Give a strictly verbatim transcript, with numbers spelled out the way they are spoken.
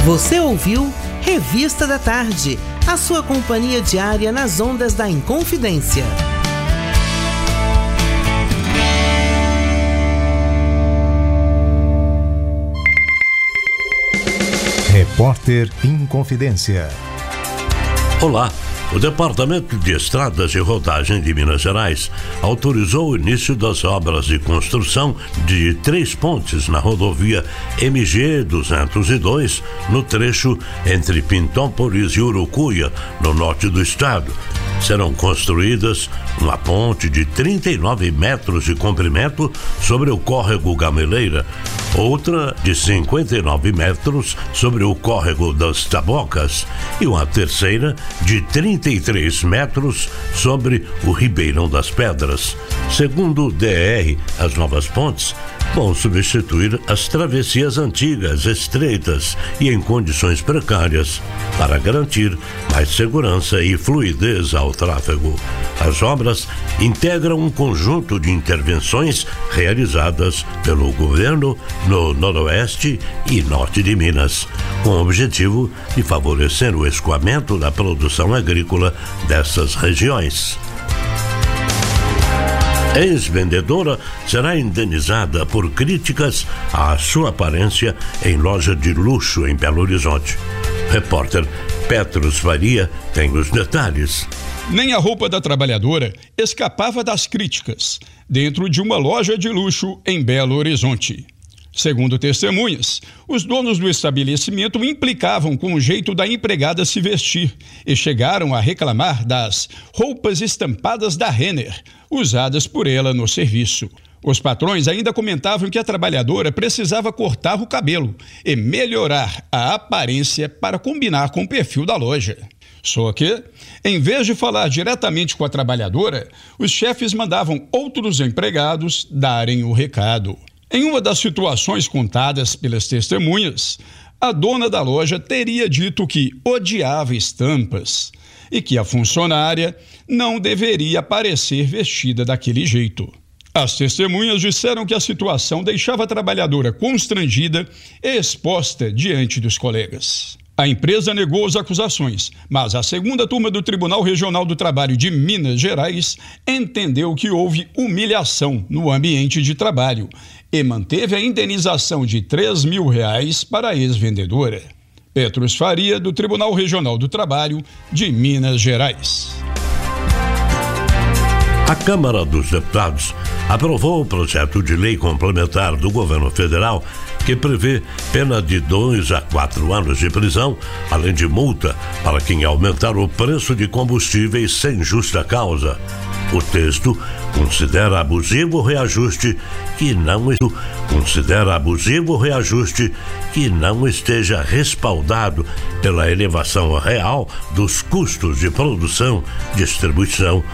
Você ouviu Revista da Tarde, a sua companhia diária nas ondas da Inconfidência. Repórter Inconfidência. Olá. O Departamento de Estradas e Rodagem de Minas Gerais autorizou o início das obras de construção de três pontes na rodovia M G duzentos e dois, no trecho entre Pintópolis e Urucuia, no norte do estado. Serão construídas uma ponte de trinta e nove metros de comprimento sobre o córrego Gameleira, outra de cinquenta e nove metros sobre o córrego das Tabocas e uma terceira de trinta e três metros sobre o Ribeirão das Pedras. Segundo o D R, as novas pontes vão substituir as travessias antigas, estreitas e em condições precárias, para garantir mais segurança e fluidez ao tráfego. As obras integram um conjunto de intervenções realizadas pelo governo no Noroeste e Norte de Minas, com o objetivo de favorecer o escoamento da produção agrícola dessas regiões. Ex-vendedora será indenizada por críticas à sua aparência em loja de luxo em Belo Horizonte. Repórter Petros Faria tem os detalhes. Nem a roupa da trabalhadora escapava das críticas dentro de uma loja de luxo em Belo Horizonte. Segundo testemunhas, os donos do estabelecimento implicavam com o jeito da empregada se vestir e chegaram a reclamar das roupas estampadas da Renner, usadas por ela no serviço. Os patrões ainda comentavam que a trabalhadora precisava cortar o cabelo e melhorar a aparência para combinar com o perfil da loja. Só que, em vez de falar diretamente com a trabalhadora, os chefes mandavam outros empregados darem o recado. Em uma das situações contadas pelas testemunhas, a dona da loja teria dito que odiava estampas e que a funcionária não deveria aparecer vestida daquele jeito. As testemunhas disseram que a situação deixava a trabalhadora constrangida e exposta diante dos colegas. A empresa negou as acusações, mas a segunda turma do Tribunal Regional do Trabalho de Minas Gerais entendeu que houve humilhação no ambiente de trabalho e manteve a indenização de três mil reais para a ex-vendedora. Petros Faria, do Tribunal Regional do Trabalho de Minas Gerais. A Câmara dos Deputados aprovou o projeto de lei complementar do governo federal que prevê pena de dois a quatro anos de prisão, além de multa para quem aumentar o preço de combustíveis sem justa causa. O texto considera abusivo o reajuste que não considera abusivo o reajuste que não esteja respaldado pela elevação real dos custos de produção, distribuição